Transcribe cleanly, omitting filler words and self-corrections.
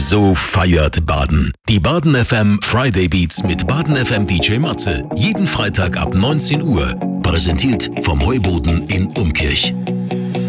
So feiert Baden. Die Baden FM Friday Beats mit Baden FM DJ Matze. Jeden Freitag ab 19 Uhr. Präsentiert vom Heuboden in Umkirch.